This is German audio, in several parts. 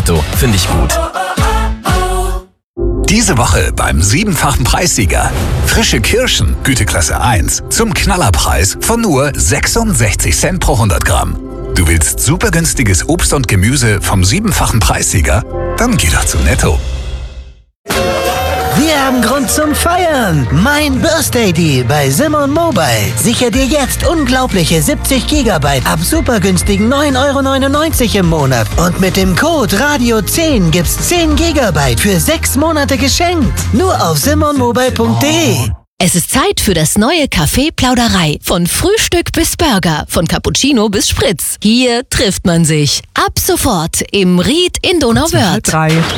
Motto. Finde ich gut. Diese Woche beim 7-fachen Preissieger. Frische Kirschen, Güteklasse 1, zum Knallerpreis von nur 66 Cent pro 100 Gramm. Du willst super günstiges Obst und Gemüse vom 7-fachen Preissieger? Dann geh doch zu Netto. Wir haben Grund zum Feiern. Mein Birthday Deal bei Simon Mobile. Sicher dir jetzt unglaubliche 70 GB ab supergünstigen 9,99 € im Monat. Und mit dem Code RADIO10 gibt's 10 GB für 6 Monate geschenkt. Nur auf simonmobile.de. Es ist Zeit für das neue Café Plauderei. Von Frühstück bis Burger, von Cappuccino bis Spritz. Hier trifft man sich. Ab sofort im Ried in Donauwörth.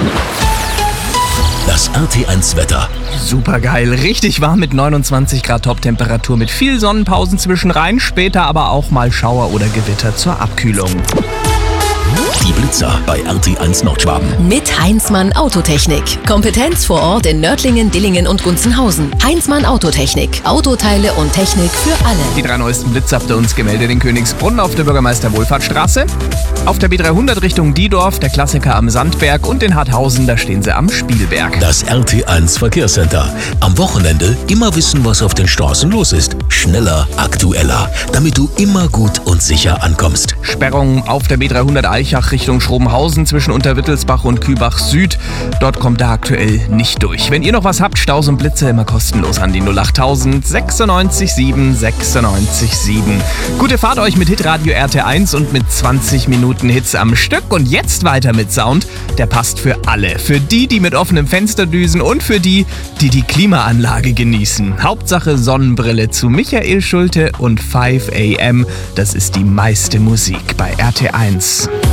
Das RT1-Wetter. Supergeil, richtig warm mit 29 Grad Top-Temperatur mit viel Sonnenpausen zwischenrein, später aber auch mal Schauer oder Gewitter zur Abkühlung. Die Blitzer bei RT1 Nordschwaben. Mit Heinzmann Autotechnik. Kompetenz vor Ort in Nördlingen, Dillingen und Gunzenhausen. Heinzmann Autotechnik. Autoteile und Technik für alle. Die 3 neuesten Blitze habt ihr uns gemeldet in Königsbrunn auf der Bürgermeister-Wohlfahrtsstraße. Auf der B300 Richtung Diedorf, der Klassiker am Sandberg und in Harthausen, da stehen sie am Spielberg. Das RT1 Verkehrscenter. Am Wochenende immer wissen, was auf den Straßen los ist. Schneller, aktueller, damit du immer gut und sicher ankommst. Sperrung auf der B300 Eichach Richtung Schrobenhausen zwischen Unterwittelsbach und Kübach Süd. Dort kommt er aktuell nicht durch. Wenn ihr noch was habt, Staus und Blitze immer kostenlos an die 08000 96 7 96 7. Gute Fahrt euch mit Hitradio RT1 und mit 20 Minuten Hits am Stück. Und jetzt weiter mit Sound, der passt für alle. Für die, die mit offenem Fenster düsen und für die, die die Klimaanlage genießen. Hauptsache Sonnenbrille zu Michael Schulte und 5 AM. Das ist die meiste Musik bei RT1.